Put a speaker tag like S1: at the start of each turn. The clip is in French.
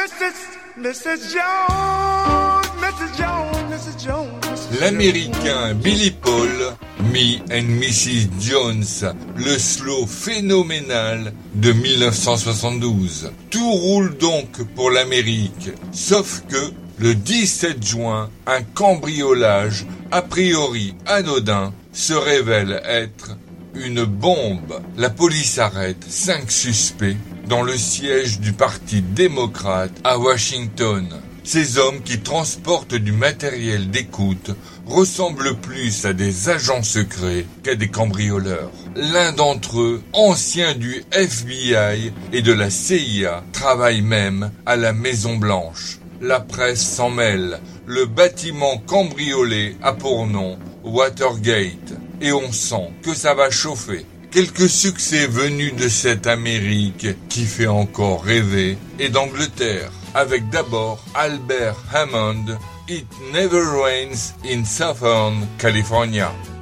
S1: Mrs. Jones, Mrs. Jones, Mrs. Jones.
S2: L'américain Billy Paul, Me and Mrs. Jones, le slow phénoménal de 1972. Tout roule donc pour l'Amérique, sauf que le 17 juin, un cambriolage a priori anodin se révèle être une bombe. La police arrête 5 suspects dans le siège du Parti démocrate à Washington. Ces hommes qui transportent du matériel d'écoute ressemblent plus à des agents secrets qu'à des cambrioleurs. L'un d'entre eux, ancien du FBI et de la CIA, travaille même à la Maison Blanche. La presse s'en mêle. Le bâtiment cambriolé a pour nom Watergate. Et on sent que ça va chauffer. Quelques succès venus de cette Amérique qui fait encore rêver et d'Angleterre, avec d'abord Albert Hammond, It Never Rains in Southern California.